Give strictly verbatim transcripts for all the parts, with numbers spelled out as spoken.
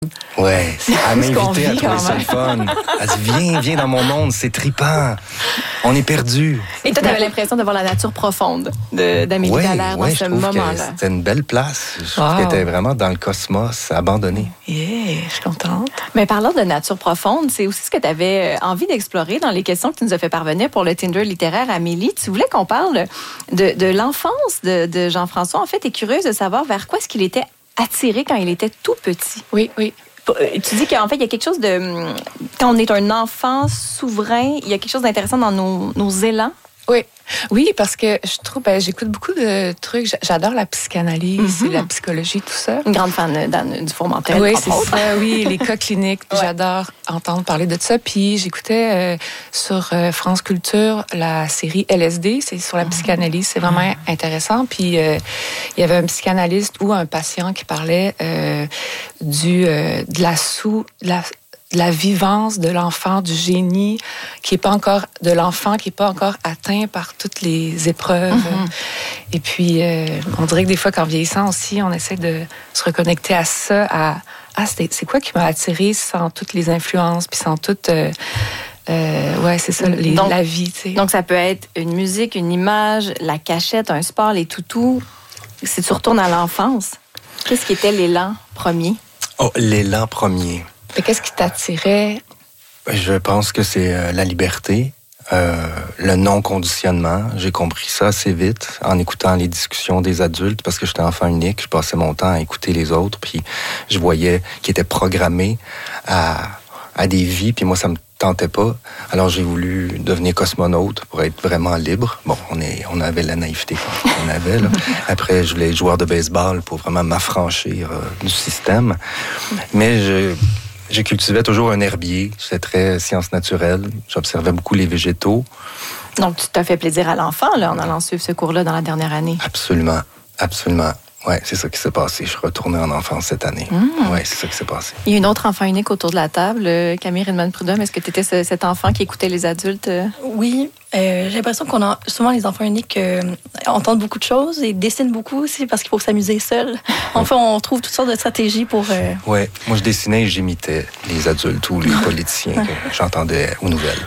Ouais, elle m'a invité à trouver ça le fun. Elle dit, viens, viens dans mon monde, c'est trippant. On est perdus. Et toi, tu avais l'impression de voir la nature profonde de, d'Amélie ouais, Dallaire ouais, dans ce moment-là. C'était une belle place. Je trouve wow. qu'elle était vraiment dans le cosmos, abandonnée. Yeah, je suis contente. Mais parlant de nature profonde, c'est aussi ce que tu avais envie d'explorer dans les questions que tu nous as fait parvenir pour le Tinder littéraire, Amélie. Tu voulais qu'on parle de, de l'enfance de, de Jean-François. En fait, tu es curieuse de savoir vers quoi est-ce qu'il était attiré quand il était tout petit. Oui, oui. Tu dis qu'en fait, il y a quelque chose de... Quand on est un enfant souverain, il y a quelque chose d'intéressant dans nos, nos élans. Oui. Oui, parce que je trouve, ben, j'écoute beaucoup de trucs. J'adore la psychanalyse, mm-hmm. la psychologie, tout ça. Une grande fan d'Anne du Fourmentel. Oui, c'est ça. Oui, les cas cliniques. Ouais. J'adore entendre parler de ça. Puis j'écoutais euh, sur euh, France Culture la série L S D. C'est sur la psychanalyse. C'est vraiment mm-hmm. intéressant. Puis euh, il y avait un psychanalyste ou un patient qui parlait euh, du euh, de la sous de la de la vivance de l'enfant, du génie, qui est pas encore, de l'enfant qui est pas encore atteint par toutes les épreuves. Mm-hmm. Et puis, euh, on dirait que des fois, qu'en vieillissant aussi, on essaie de se reconnecter à ça, à, ah, c'est, c'est quoi qui m'a attiré sans toutes les influences, puis sans toute, euh, euh, ouais, c'est ça, les, donc, la vie, tu sais. Donc, ça peut être une musique, une image, la cachette, un sport, les toutous. Si tu retournes à l'enfance, qu'est-ce qui était l'élan premier? Oh, l'élan premier. Mais qu'est-ce qui t'attirait? Je pense que c'est euh, la liberté, euh, le non-conditionnement. J'ai compris ça assez vite en écoutant les discussions des adultes parce que j'étais enfant unique. Je passais mon temps à écouter les autres, puis je voyais qu'ils étaient programmés à, à des vies, puis moi, ça me tentait pas. Alors, j'ai voulu devenir cosmonaute pour être vraiment libre. Bon, on, est, on avait la naïveté qu'on avait, là. Après, je voulais être joueur de baseball pour vraiment m'affranchir euh, du système. Mais je... Je cultivais toujours un herbier. J'étais très sciences naturelles. J'observais beaucoup les végétaux. Donc, tu t'as fait plaisir à l'enfant, là, en allant suivre ce cours-là dans la dernière année. Absolument. Absolument. Oui, c'est ça qui s'est passé. Je suis retourné en enfance cette année. Mmh. Oui, c'est ça qui s'est passé. Il y a une autre enfant unique autour de la table, Camille Ridman-Prudhomme. Est-ce que tu étais ce, cet enfant qui écoutait les adultes? Oui. Euh, j'ai l'impression qu'on a souvent les enfants uniques euh, entendent beaucoup de choses et dessinent beaucoup aussi parce qu'il faut s'amuser seul. Enfin, on trouve toutes sortes de stratégies pour... Euh... Oui, moi je dessinais et j'imitais les adultes ou les politiciens que j'entendais aux nouvelles.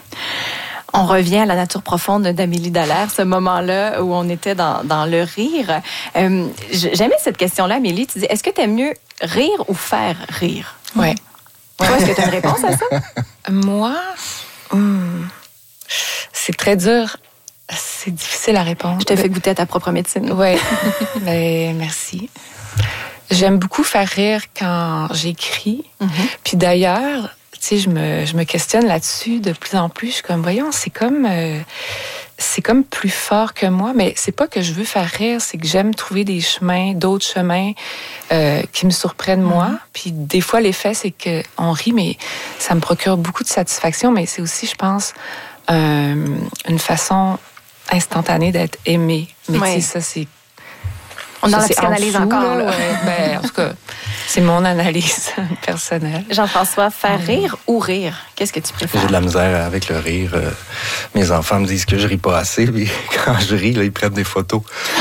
On revient à la nature profonde d'Amélie Dallaire, ce moment-là où on était dans, dans le rire. Euh, j'aimais cette question-là, Amélie. Tu dis, est-ce que tu aimes mieux rire ou faire rire? Oui. Toi, est-ce que tu as une réponse à ça? Moi, hmm, c'est très dur. C'est difficile à répondre. Je te fais goûter à ta propre médecine. Oui. Ben, merci. J'aime beaucoup faire rire quand j'écris. Mm-hmm. Puis d'ailleurs... Tu sais, je me, je me questionne là-dessus de plus en plus. Je suis comme, voyons, c'est comme, euh, c'est comme plus fort que moi, mais c'est pas que je veux faire rire, c'est que j'aime trouver des chemins, d'autres chemins euh, qui me surprennent moi. Mm-hmm. Puis des fois, l'effet, c'est qu'on rit, mais ça me procure beaucoup de satisfaction, mais c'est aussi, je pense, euh, une façon instantanée d'être aimé. Mais ouais. tu sais, ça, c'est... On est dans la psychanalyse encore. Là. Ouais. Ben, en tout cas, c'est mon analyse personnelle. Jean-François, faire rire ou rire? Qu'est-ce que tu préfères? J'ai de la misère avec le rire. Euh, mes enfants me disent que je ris pas assez, puis quand je ris, là, ils prennent des photos.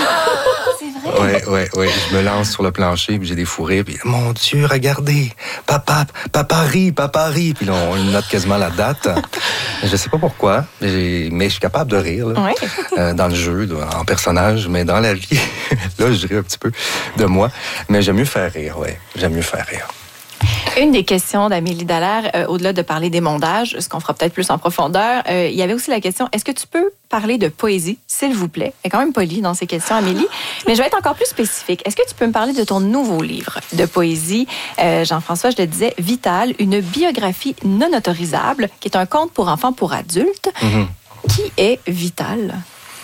C'est vrai? Oui, oui, oui. Je me lance sur le plancher, puis j'ai des fous rires, puis mon Dieu, regardez, papa, papa rit, papa rit. Puis là, on note quasiment la date. Je sais pas pourquoi, mais je suis capable de rire, là, oui. euh, dans le jeu, en personnage, mais dans la vie, là, je ris un petit peu de moi. Mais j'aime mieux faire rire, oui. J'aime mieux faire rire. Une des questions d'Amélie Dallaire, euh, au-delà de parler des mondages, ce qu'on fera peut-être plus en profondeur, euh, il y avait aussi la question, est-ce que tu peux parler de poésie, s'il vous plaît? Elle est quand même polie dans ces questions, Amélie. Mais je vais être encore plus spécifique. Est-ce que tu peux me parler de ton nouveau livre de poésie, euh, Jean-François, je te disais, Vital, une biographie non autorisable, qui est un conte pour enfants pour adultes. Mm-hmm. Qui est Vital?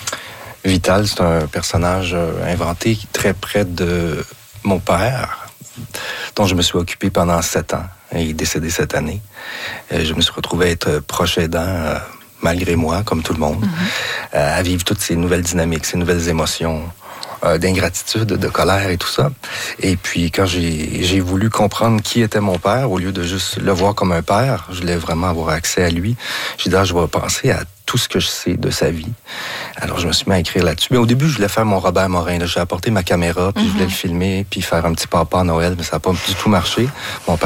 Vital, c'est un personnage inventé très près de mon père, dont je me suis occupé pendant sept ans. Il est décédé cette année. Je me suis retrouvé à être proche aidant, malgré moi, comme tout le monde, mm-hmm. à vivre toutes ces nouvelles dynamiques, ces nouvelles émotions euh, d'ingratitude, de colère et tout ça. Et puis, quand j'ai, j'ai voulu comprendre qui était mon père, au lieu de juste le voir comme un père, je voulais vraiment avoir accès à lui. J'ai dit, ah, je vais penser à tout ce que je sais de sa vie. Alors, je me suis mis à écrire là-dessus. Mais au début, je voulais faire mon Robert Morin. Là. J'ai apporté ma caméra, puis mm-hmm. je voulais le filmer, puis faire un petit papa à Noël, mais ça n'a pas du tout marché. Mon père